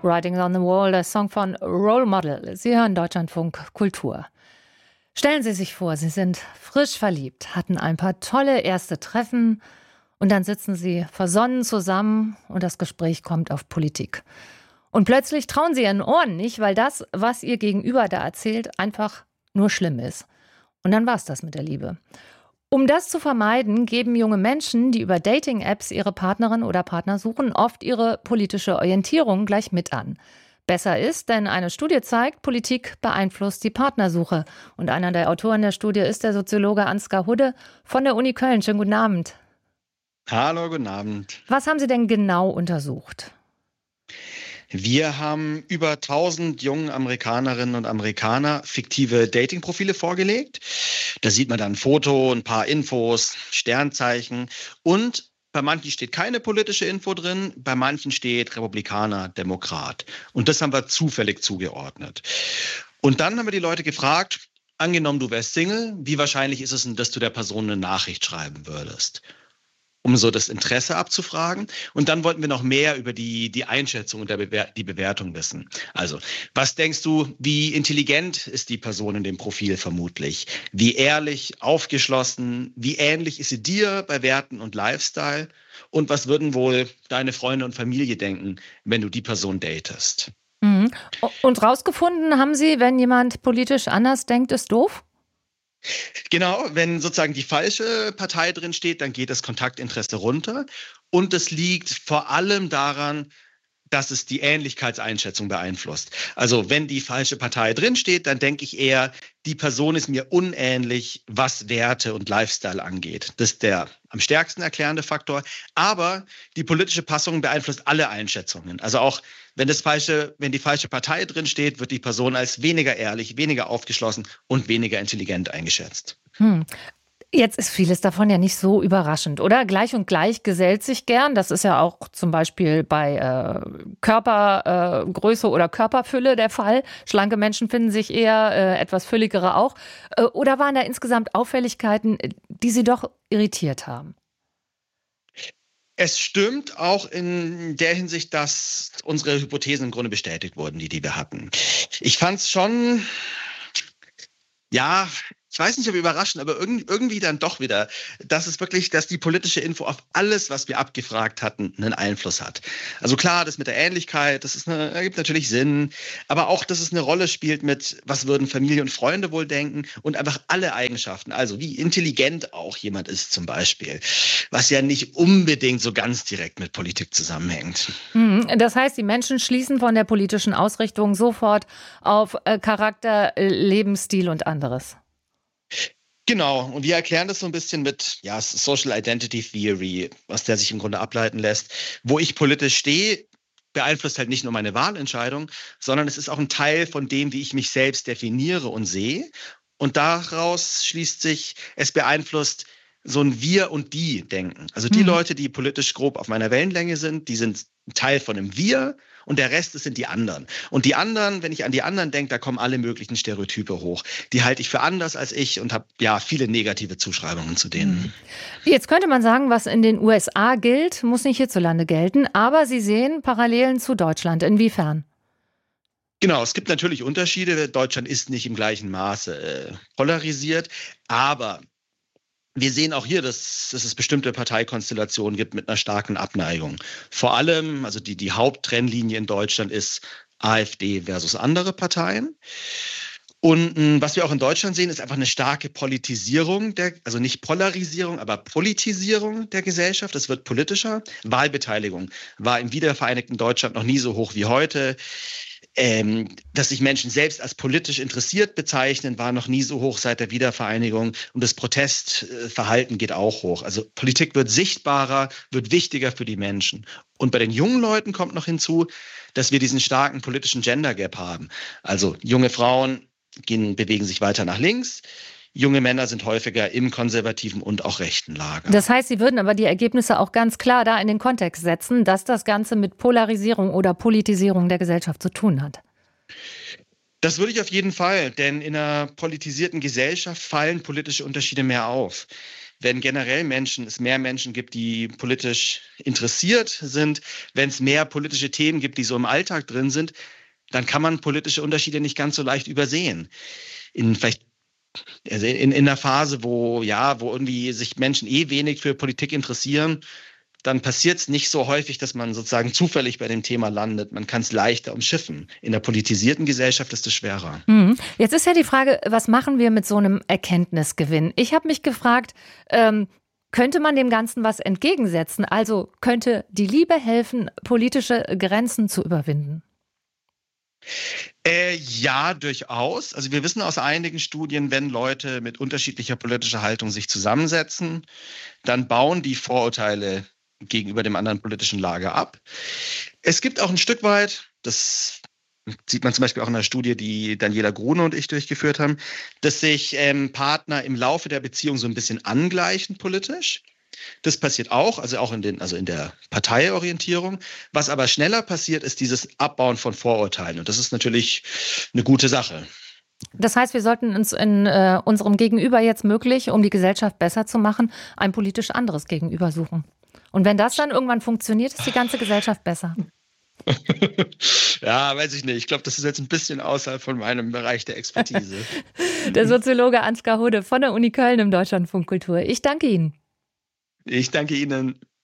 Writing on the Wall, der Song von Role Model. Sie hören Deutschlandfunk Kultur. Stellen Sie sich vor, Sie sind frisch verliebt, hatten ein paar tolle erste Treffen und dann sitzen Sie versonnen zusammen und das Gespräch kommt auf Politik. Und plötzlich trauen Sie Ihren Ohren nicht, weil das, was Ihr Gegenüber da erzählt, einfach nur schlimm ist. Und dann war's das mit der Liebe. Um das zu vermeiden, geben junge Menschen, die über Dating-Apps ihre Partnerin oder Partner suchen, oft ihre politische Orientierung gleich mit an. Besser ist, denn eine Studie zeigt, Politik beeinflusst die Partnersuche. Und einer der Autoren der Studie ist der Soziologe Ansgar Hudde von der Uni Köln. Schönen guten Abend. Hallo, guten Abend. Was haben Sie denn genau untersucht? Wir haben über 1000 jungen Amerikanerinnen und Amerikaner fiktive Datingprofile vorgelegt. Da sieht man dann ein Foto, ein paar Infos, Sternzeichen und bei manchen steht keine politische Info drin, bei manchen steht Republikaner, Demokrat. Und das haben wir zufällig zugeordnet. Und dann haben wir die Leute gefragt, angenommen du wärst Single, wie wahrscheinlich ist es denn, dass du der Person eine Nachricht schreiben würdest? Um so das Interesse abzufragen. Und dann wollten wir noch mehr über die Einschätzung und die Bewertung wissen. Also, was denkst du, wie intelligent ist die Person in dem Profil vermutlich? Wie ehrlich, aufgeschlossen, wie ähnlich ist sie dir bei Werten und Lifestyle? Und was würden wohl deine Freunde und Familie denken, wenn du die Person datest? Mhm. Und rausgefunden haben Sie, wenn jemand politisch anders denkt, ist doof? Genau, wenn sozusagen die falsche Partei drin steht, dann geht das Kontaktinteresse runter. Und es liegt vor allem daran, dass es die Ähnlichkeitseinschätzung beeinflusst. Also wenn die falsche Partei drin steht, dann denke ich eher, die Person ist mir unähnlich, was Werte und Lifestyle angeht. Das ist der am stärksten erklärende Faktor. Aber die politische Passung beeinflusst alle Einschätzungen. Also auch wenn die falsche Partei drin steht, wird die Person als weniger ehrlich, weniger aufgeschlossen und weniger intelligent eingeschätzt. Jetzt ist vieles davon ja nicht so überraschend, oder? Gleich und gleich gesellt sich gern. Das ist ja auch zum Beispiel bei Körpergröße oder Körperfülle der Fall. Schlanke Menschen finden sich eher, etwas fülligere auch. Oder waren da insgesamt Auffälligkeiten, die Sie doch irritiert haben? Es stimmt auch in der Hinsicht, dass unsere Hypothesen im Grunde bestätigt wurden, die wir hatten. Ich fand es schon, ja, ich weiß nicht, ob überraschend, aber irgendwie dann doch wieder, dass die politische Info auf alles, was wir abgefragt hatten, einen Einfluss hat. Also klar, das mit der Ähnlichkeit, ergibt natürlich Sinn, aber auch, dass es eine Rolle spielt mit, was würden Familie und Freunde wohl denken und einfach alle Eigenschaften, also wie intelligent auch jemand ist zum Beispiel, was ja nicht unbedingt so ganz direkt mit Politik zusammenhängt. Das heißt, die Menschen schließen von der politischen Ausrichtung sofort auf Charakter, Lebensstil und anderes. Genau, und wir erklären das so ein bisschen mit Social Identity Theory, aus der sich im Grunde ableiten lässt. Wo ich politisch stehe, beeinflusst halt nicht nur meine Wahlentscheidung, sondern es ist auch ein Teil von dem, wie ich mich selbst definiere und sehe. Und daraus schließt sich, es beeinflusst so ein Wir- und Die-Denken. Also die Leute, die politisch grob auf meiner Wellenlänge sind, die sind ein Teil von einem Wir und der Rest, das sind die anderen. Und die anderen, wenn ich an die anderen denke, da kommen alle möglichen Stereotype hoch. Die halte ich für anders als ich und habe viele negative Zuschreibungen zu denen. Jetzt könnte man sagen, was in den USA gilt, muss nicht hierzulande gelten, aber Sie sehen Parallelen zu Deutschland. Inwiefern? Genau, es gibt natürlich Unterschiede. Deutschland ist nicht im gleichen Maße polarisiert, aber wir sehen auch hier, dass es bestimmte Parteikonstellationen gibt mit einer starken Abneigung. Vor allem, also die Haupttrennlinie in Deutschland ist AfD versus andere Parteien. Und was wir auch in Deutschland sehen, ist einfach eine starke Politisierung, also nicht Polarisierung, aber Politisierung der Gesellschaft. Es wird politischer. Wahlbeteiligung war im wiedervereinigten Deutschland noch nie so hoch wie heute. Dass sich Menschen selbst als politisch interessiert bezeichnen, war noch nie so hoch seit der Wiedervereinigung. Und das Protestverhalten geht auch hoch. Also Politik wird sichtbarer, wird wichtiger für die Menschen. Und bei den jungen Leuten kommt noch hinzu, dass wir diesen starken politischen Gender Gap haben. Also junge Frauen bewegen sich weiter nach links. Junge Männer sind häufiger im konservativen und auch rechten Lager. Das heißt, Sie würden aber die Ergebnisse auch ganz klar da in den Kontext setzen, dass das Ganze mit Polarisierung oder Politisierung der Gesellschaft zu tun hat. Das würde ich auf jeden Fall, denn in einer politisierten Gesellschaft fallen politische Unterschiede mehr auf. wenn generell es mehr Menschen gibt, die politisch interessiert sind, wenn es mehr politische Themen gibt, die so im Alltag drin sind, dann kann man politische Unterschiede nicht ganz so leicht übersehen. In einer Phase, wo irgendwie sich Menschen wenig für Politik interessieren, dann passiert es nicht so häufig, dass man sozusagen zufällig bei dem Thema landet. Man kann es leichter umschiffen. In der politisierten Gesellschaft ist es schwerer. Jetzt ist ja die Frage, was machen wir mit so einem Erkenntnisgewinn? Ich habe mich gefragt, könnte man dem Ganzen was entgegensetzen? Also könnte die Liebe helfen, politische Grenzen zu überwinden? Ja, durchaus. Also wir wissen aus einigen Studien, wenn Leute mit unterschiedlicher politischer Haltung sich zusammensetzen, dann bauen die Vorurteile gegenüber dem anderen politischen Lager ab. Es gibt auch ein Stück weit, das sieht man zum Beispiel auch in einer Studie, die Daniela Grune und ich durchgeführt haben, dass sich Partner im Laufe der Beziehung so ein bisschen angleichen politisch. Das passiert auch, also auch in der Parteiorientierung. Was aber schneller passiert, ist dieses Abbauen von Vorurteilen. Und das ist natürlich eine gute Sache. Das heißt, wir sollten uns in unserem Gegenüber jetzt möglich, um die Gesellschaft besser zu machen, ein politisch anderes Gegenüber suchen. Und wenn das dann irgendwann funktioniert, ist die ganze Gesellschaft besser. Ja, weiß ich nicht. Ich glaube, das ist jetzt ein bisschen außerhalb von meinem Bereich der Expertise. Der Soziologe Ansgar Hudde von der Uni Köln im Deutschlandfunk Kultur. Ich danke Ihnen. Ich danke Ihnen.